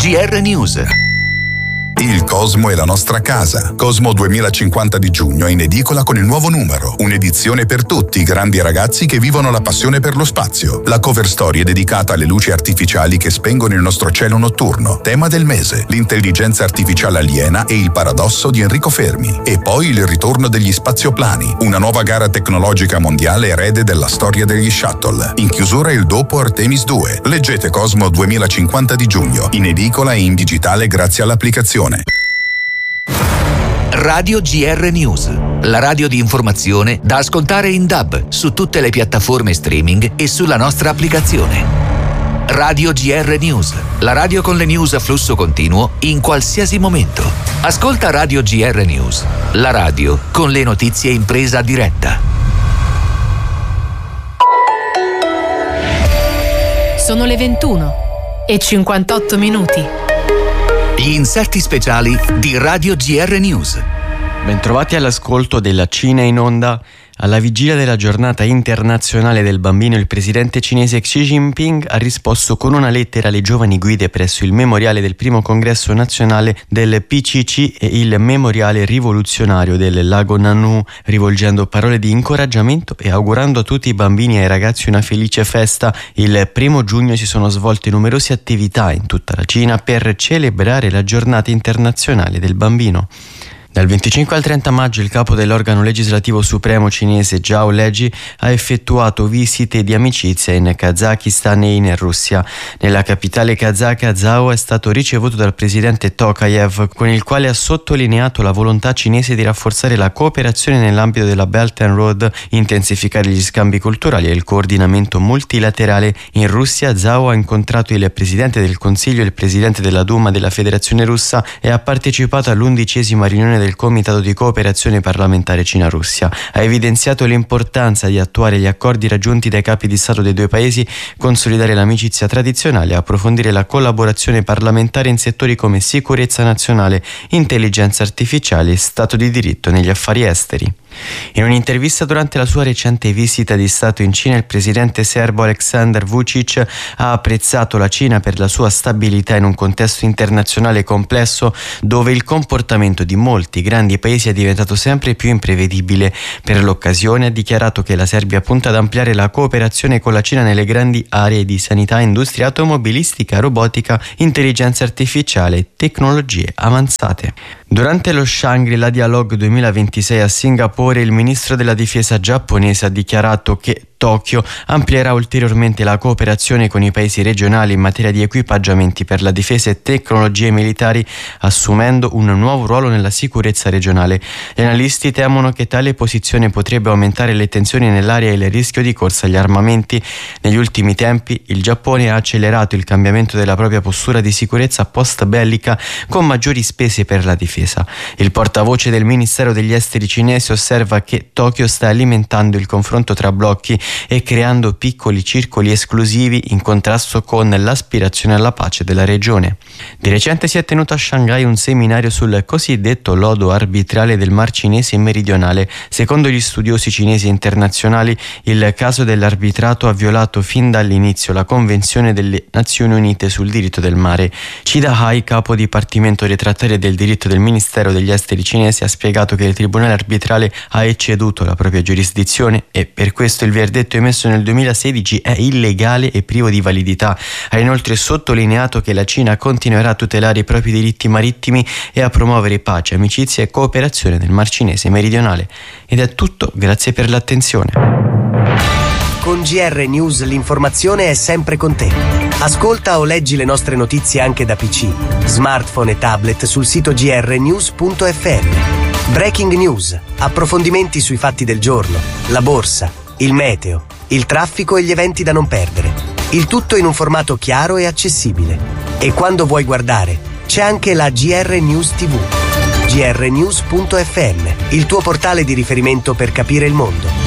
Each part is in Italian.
GR News. Il Cosmo è la nostra casa. Cosmo 2050 di giugno è in edicola con il nuovo numero. Un'edizione per tutti i grandi ragazzi che vivono la passione per lo spazio. La cover story è dedicata alle luci artificiali che spengono il nostro cielo notturno. Tema del mese: l'intelligenza artificiale aliena e il paradosso di Enrico Fermi. E poi il ritorno degli spazioplani, una nuova gara tecnologica mondiale erede della storia degli shuttle. In chiusura il dopo Artemis 2. Leggete Cosmo 2050 di giugno, in edicola e in digitale grazie all'applicazione. Radio GR News, la radio di informazione da ascoltare in DAB su tutte le piattaforme streaming e sulla nostra applicazione. Radio GR News, la radio con le news a flusso continuo in qualsiasi momento. Ascolta Radio GR News, la radio con le notizie in presa diretta. Sono le 21:58. Gli inserti speciali di Radio GR News. Bentrovati all'ascolto della Cina in onda. Alla vigilia della giornata internazionale del bambino, il presidente cinese Xi Jinping ha risposto con una lettera alle giovani guide presso il memoriale del primo congresso nazionale del PCC e il memoriale rivoluzionario del lago Nanu, rivolgendo parole di incoraggiamento e augurando a tutti i bambini e ai ragazzi una felice festa. Il 1 giugno si sono svolte numerose attività in tutta la Cina per celebrare la giornata internazionale del bambino. Dal 25 al 30 maggio il capo dell'organo legislativo supremo cinese Zhao Leji ha effettuato visite di amicizia in Kazakistan e in Russia. Nella capitale kazaka Zhao è stato ricevuto dal presidente Tokayev, con il quale ha sottolineato la volontà cinese di rafforzare la cooperazione nell'ambito della Belt and Road, intensificare gli scambi culturali e il coordinamento multilaterale. In Russia Zhao ha incontrato il presidente del Consiglio e il presidente della Duma della Federazione Russa e ha partecipato all'11ª riunione del Comitato di Cooperazione Parlamentare Cina-Russia. Ha evidenziato l'importanza di attuare gli accordi raggiunti dai capi di Stato dei due paesi, consolidare l'amicizia tradizionale e approfondire la collaborazione parlamentare in settori come sicurezza nazionale, intelligenza artificiale e Stato di diritto negli affari esteri. In un'intervista durante la sua recente visita di Stato in Cina, il presidente serbo Aleksandar Vučić ha apprezzato la Cina per la sua stabilità in un contesto internazionale complesso dove il comportamento di molti grandi paesi è diventato sempre più imprevedibile. Per l'occasione ha dichiarato che la Serbia punta ad ampliare la cooperazione con la Cina nelle grandi aree di sanità, industria automobilistica, robotica, intelligenza artificiale e tecnologie avanzate. Durante lo Shangri-La Dialogue 2026 a Singapore, il ministro della difesa giapponese ha dichiarato che Tokyo amplierà ulteriormente la cooperazione con i paesi regionali in materia di equipaggiamenti per la difesa e tecnologie militari, assumendo un nuovo ruolo nella sicurezza regionale. Gli analisti temono che tale posizione potrebbe aumentare le tensioni nell'area e il rischio di corsa agli armamenti. Negli ultimi tempi il Giappone ha accelerato il cambiamento della propria postura di sicurezza post-bellica con maggiori spese per la difesa. Il portavoce del Ministero degli Esteri cinese osserva che Tokyo sta alimentando il confronto tra blocchi e creando piccoli circoli esclusivi in contrasto con l'aspirazione alla pace della regione. Di recente si è tenuto a Shanghai un seminario sul cosiddetto lodo arbitrale del Mar Cinese meridionale. Secondo gli studiosi cinesi internazionali, il caso dell'arbitrato ha violato fin dall'inizio la Convenzione delle Nazioni Unite sul diritto del mare. Chi Dahai, capo dipartimento retrattario del diritto del Ministero degli Esteri cinese, ha spiegato che il tribunale arbitrale ha ecceduto la propria giurisdizione e per questo il verdetto emesso nel 2016 è illegale e privo di validità. Ha inoltre sottolineato che la Cina continuerà a tutelare i propri diritti marittimi e a promuovere pace, amicizia e cooperazione nel Mar Cinese meridionale. Ed è tutto, grazie per l'attenzione. Con GR News l'informazione è sempre con te. Ascolta o leggi le nostre notizie anche da PC, smartphone e tablet sul sito grnews.fm. Breaking news, approfondimenti sui fatti del giorno, la borsa, il meteo, il traffico e gli eventi da non perdere. Il tutto in un formato chiaro e accessibile. E quando vuoi guardare, c'è anche la GR News TV. grnews.fm, il tuo portale di riferimento per capire il mondo.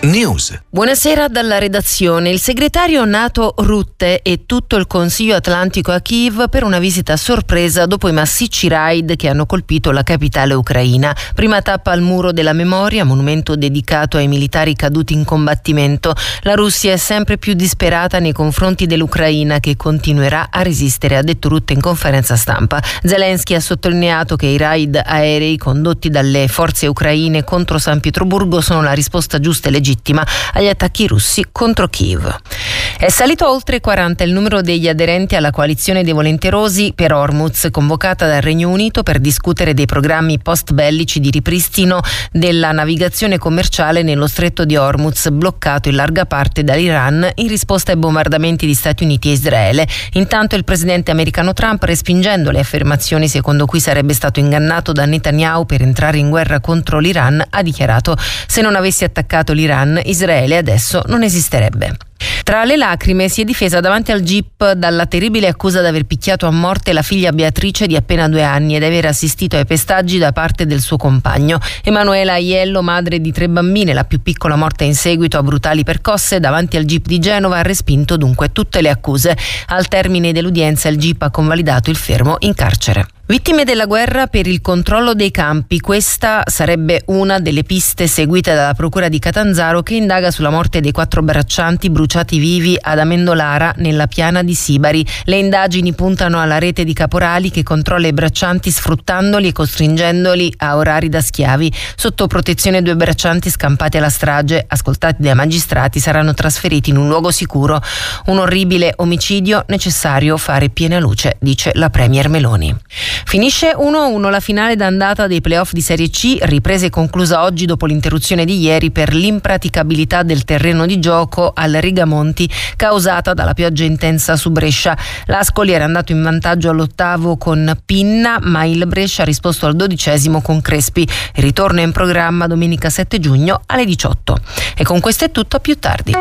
News. Buonasera dalla redazione. Il segretario NATO Rutte e tutto il Consiglio Atlantico a Kiev per una visita sorpresa dopo i massicci raid che hanno colpito la capitale ucraina. Prima tappa al Muro della Memoria, monumento dedicato ai militari caduti in combattimento. La Russia è sempre più disperata nei confronti dell'Ucraina, che continuerà a resistere, ha detto Rutte in conferenza stampa. Zelensky ha sottolineato che i raid aerei condotti dalle forze ucraine contro San Pietroburgo sono la risposta giusta e legittima agli attacchi russi contro Kiev. È salito oltre 40 il numero degli aderenti alla coalizione dei volenterosi per Hormuz, convocata dal Regno Unito per discutere dei programmi post-bellici di ripristino della navigazione commerciale nello stretto di Hormuz, bloccato in larga parte dall'Iran in risposta ai bombardamenti di Stati Uniti e Israele. Intanto il presidente americano Trump, respingendo le affermazioni secondo cui sarebbe stato ingannato da Netanyahu per entrare in guerra contro l'Iran, ha dichiarato: se non avessi attaccato l'Iran, Israele adesso non esisterebbe. Tra le lacrime si è difesa davanti al GIP dalla terribile accusa di aver picchiato a morte la figlia Beatrice di appena 2 anni ed aver assistito ai pestaggi da parte del suo compagno. Emanuela Aiello, madre di 3 bambine, la più piccola morta in seguito a brutali percosse, davanti al GIP di Genova ha respinto dunque tutte le accuse. Al termine dell'udienza il GIP ha convalidato il fermo in carcere. Vittime della guerra per il controllo dei campi. Questa sarebbe una delle piste seguite dalla Procura di Catanzaro, che indaga sulla morte dei 4 braccianti bruciati vivi ad Amendolara, nella piana di Sibari. Le indagini puntano alla rete di caporali che controlla i braccianti sfruttandoli e costringendoli a orari da schiavi. Sotto protezione 2 braccianti scampati alla strage, ascoltati dai magistrati, saranno trasferiti in un luogo sicuro. Un orribile omicidio, necessario fare piena luce, dice la Premier Meloni. Finisce 1-1 la finale d'andata dei playoff di Serie C, ripresa e conclusa oggi dopo l'interruzione di ieri per l'impraticabilità del terreno di gioco al Rigamonti causata dalla pioggia intensa su Brescia. L'Ascoli era andato in vantaggio all'8° con Pinna, ma il Brescia ha risposto al 12° con Crespi. Il ritorno è in programma domenica 7 giugno alle 18. E con questo è tutto, a più tardi.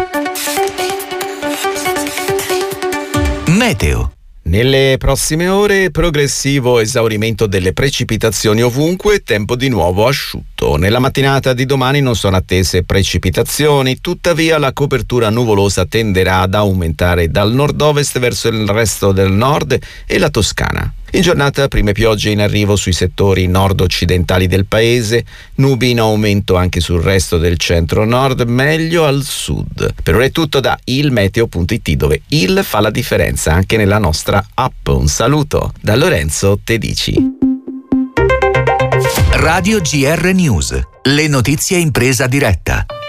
Meteo. Nelle prossime ore progressivo esaurimento delle precipitazioni ovunque, tempo di nuovo asciutto. Nella mattinata di domani non sono attese precipitazioni, tuttavia la copertura nuvolosa tenderà ad aumentare dal nord-ovest verso il resto del nord e la Toscana. In giornata prime piogge in arrivo sui settori nord-occidentali del paese, nubi in aumento anche sul resto del centro-nord, meglio al sud. Per ora è tutto da ilmeteo.it, dove il fa la differenza anche nella nostra app. Un saluto da Lorenzo Tedici. Radio GR News, le notizie in presa diretta.